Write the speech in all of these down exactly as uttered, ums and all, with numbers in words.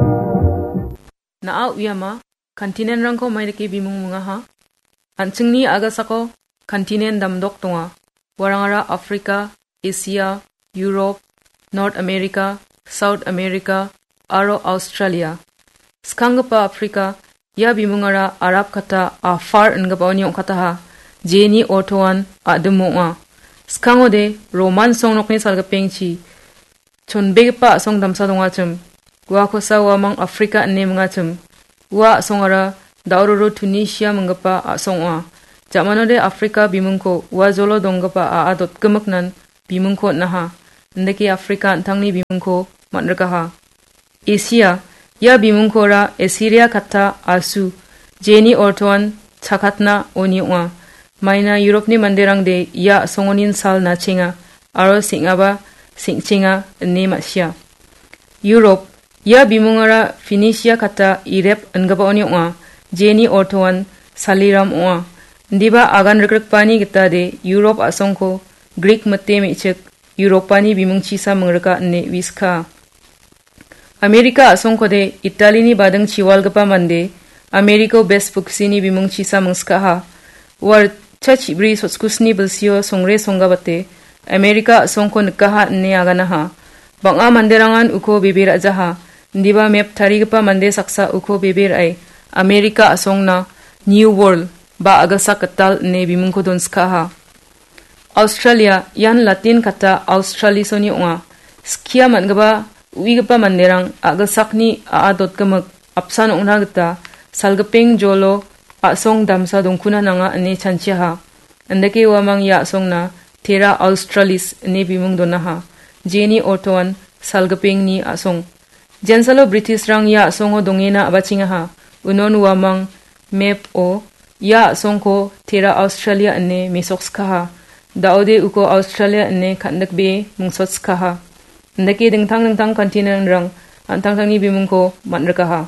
Naaw uyama kontinen rangko mairiki bimung mga ha. Anchingni agasako kontinen damdok tonga. Warangara Afrika, Asia, Europe, North America, South America, aro Australia. Skangapa Afrika ya bimungara Arab kata a far ngapa oni kata ha. Jeni ortoan ademunga. Skangode Roman song nokni salga pengchi. Chonbegpa song damsa donga chum. Gua kosa wamang Afrika ane mga chum. Gua songara daururo Tunisia mengapa a songwa. Jamanode Afrika bimungko wa zolo donggapa a adot gemaknan bimungko naha. Ndeki Afrika antangni bimungko matrakaha. Asia ya bimungko ra Asiria kata asu. Jeni ortoan chakatna oniwa. Maina Europe ni manderang de ya songonin sal na chinga. Aro singaba singchinga ne masya. Europe ya bimungara Phoenicia kata irep ngapa oniwa. Jeni ortoan saliram oa. Ndiba agan rekrekpani kita de Europe asongko Greek mate mechek Europani bimungchisa mengreka ne wiska. Amerika asongko de Italy ni badang chiwal gapa mande Ameriko best fuksini bimungchisa mengska ha. War chach bri sotskusni belsio songre songgabate Amerika asongko nekaha ne agana ha. Banga manderangan uko bibir ajaha. Ndiba map tari gapa mande saksa uko bibir ay Amerika asongna New World ba agasa katal ne bimungko don skaha. Australia yan Latin kata Australisoni unga. Skia man gaba ui gapa manderang agasakni aadot gamak apsan ungna gata salgapeng jolo asong damsa dongkuna nanga ne chanchiha. Andake wamang ya asong na Terra Australis ne bimung donaha. Jeni ortoan salgapeng ni asong. Jensalo British rang ya asongo dongena abachingaha. Unon wamang map o ya asongko Terra Australia ne mesokskaha. Daode uko Australia ne kandakbe mungsotskaha. Ndake dengtang-dengtang kontinen rang antang-tang ni bimungko matrakaha.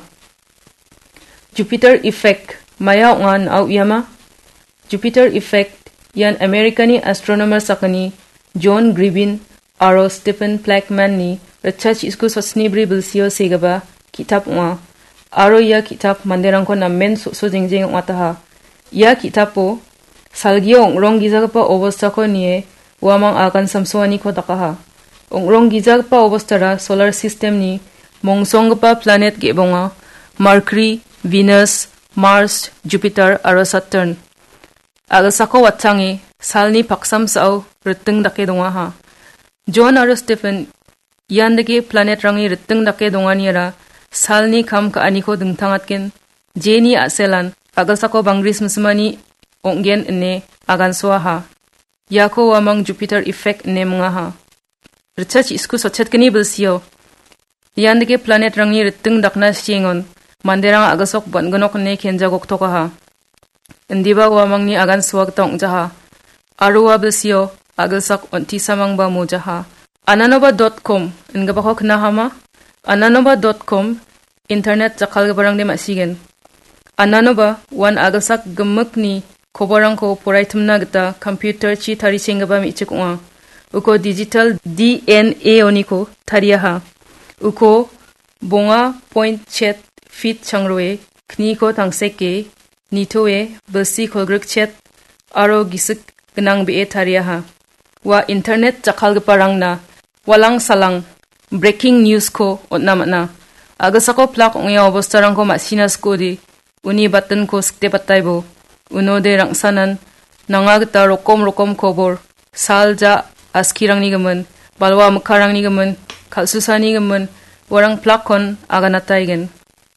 Jupiter effect maya ngan au yama. Jupiter effect yan Amerikani astronomer sakani John Gribbin aro Stephen Plackman ni research isku sosnibri bilsio segaba kitab nga. Aro ya kitab manderangko na men so, so jengjeng ngataha. Ya kitapo salgio ongrong gizagapa obostako niye wamang akan samsuani ko takaha. Ongrong gizagapa obostara solar system ni mongsonggapa planet gebonga Mercury, Venus, Mars, Jupiter aro Saturn. Agasako watsangi salni paksam sao riteng dake donga ha. John aro Stephen yandagi planet rangi riteng dake donga nira salni kam ka aniko dengtangatken jeni aselan agasako bangris musmani onggen ne agan swaha. Yako wamang Jupiter effect ne mga ha. Research isku sochetkani bilsio. Yandagi planet rangi riteng dakna siengon manderang agasok bangonok ne kenjagok tokaha. Indiba wamang ni agan swag tong jaha. Aruwa bilsio agasak onti samang ba mo jaha. ananoba dot com ingabako knahama. ananoba dot com internet jakal gabarang de masigen. Ananoba wan agasak gemek ni kobarang ko poraitumna gita computer chi tari sengaba mi chikwa. Uko digital D N A oniko tariyaha. Uko bonga point chat fit changroe kni ko tangseke nitoe basi kolgrek chat aro gisik genang be tariyaha. Wa internet jakal gabarang na walang salang breaking news ko otnamatna. Agasako plak ongya obostarang ko masinas ko di uni button ko skte pataybo. Uno de rangsanan nangagta rokom rokom kobor salja askirang ni gaman balwa makarang ni gaman kalsusa ni gaman warang plakon aganataygen.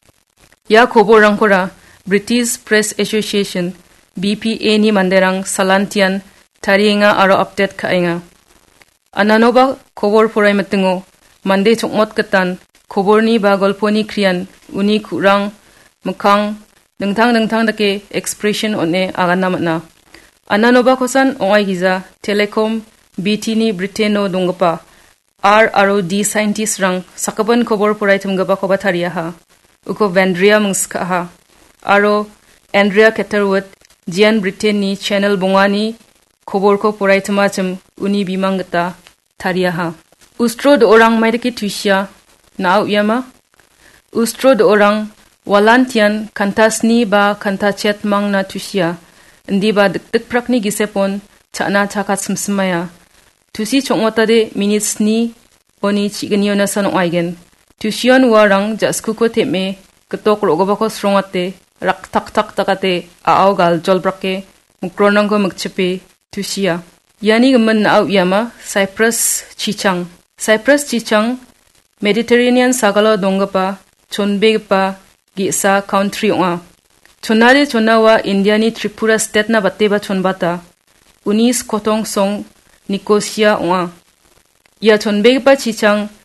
Ya kobor rangkora British Press Association B P A ni manderang salantian tarienga aro update kaenga. Ananoba kobor poray matungo mande chokmot katan kobor ni ba golpo ni kriyan uni kurang mukang dengtang-dengtang dake expression one agan namatna. Ananoba kosan ongay giza telecom B T ni Briteno donggapa R aro D scientist rang sakaban kobor poray tumgapa ko batariyaha. Uko Vandria mungskaha. Aro Andrea Catherwood Jian Britain ni channel bongani kobor ko poray tumachum uni bimangata tariyaha. Ustro do orang maidaki tuisya na yama. ustro do orang walantian kantasni ba kantachet mang na tusia ndi ba dik prakni gisepon chana chakat smsmaya tusi chongwatade minutes ni oni chignio na sanong aigen tusion warang jaskuko teme ketok rogobako strongate rak tak tak takate aau gal jolbrake mukronang ko mukchepe tusia yani gman na au yama Cyprus chichang Cyprus chichang Mediterranean sagalo donggapa chonbegpa gisa country onga chonare chonawa Indiani Tripura state na batteba chonbata unis kotong song Nicosia onga ya chonbegpa chichang